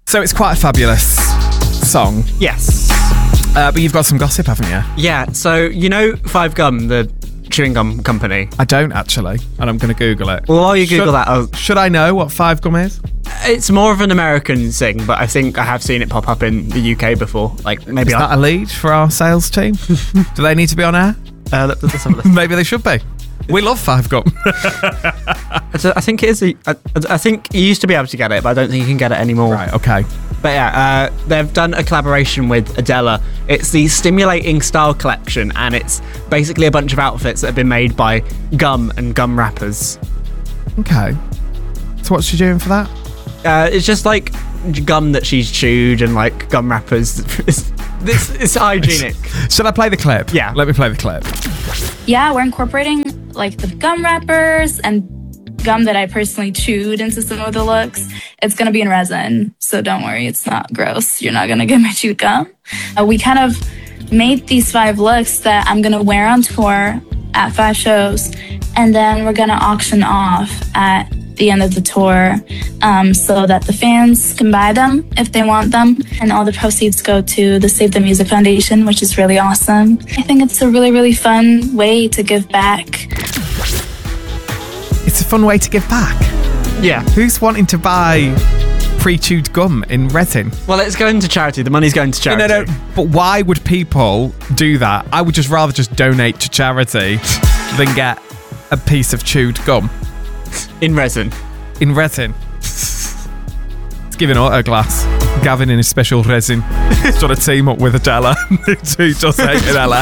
So it's quite a fabulous song. Yes. But you've got some gossip, haven't you? Yeah, so you know Five Gum, the chewing gum company? I don't actually, and I'm going to Google it. Well, while you Google that... Should I know what Five Gum is? It's more of an American thing, but I think I have seen it pop up in the UK before. Like, maybe Is that a lead for our sales team? Do they need to be on air? let's have a listen. Maybe they should be. We love Five Gum. I think it is. I think you used to be able to get it, but I don't think you can get it anymore. Right, okay. But yeah, they've done a collaboration with Adela. It's the Stimulating Style Collection, and it's basically a bunch of outfits that have been made by gum and gum wrappers. Okay. So what's she doing for that? It's just like gum that she's chewed and like gum wrappers. It's hygienic. Should I play the clip? Yeah. Let me play the clip. Yeah, we're incorporating like the gum wrappers and gum that I personally chewed into some of the looks. It's going to be in resin, so don't worry, it's not gross. You're not going to get my chewed gum. We kind of made these 5 looks that I'm going to wear on tour at 5 shows, and then we're going to auction off at the end of the tour so that the fans can buy them if they want them, and all the proceeds go to the Save the Music Foundation, which is really awesome. I think it's a really, really fun way to give back. It's a fun way to give back. Yeah. Who's wanting to buy pre-chewed gum in resin? Well, it's going to charity. The money's going to charity. No. But why would people do that? I would just rather just donate to charity than get a piece of chewed gum. In resin. In resin. It's giving Autoglass. Gavin in his special resin. Sort of team up with Adela, who does hate in LA.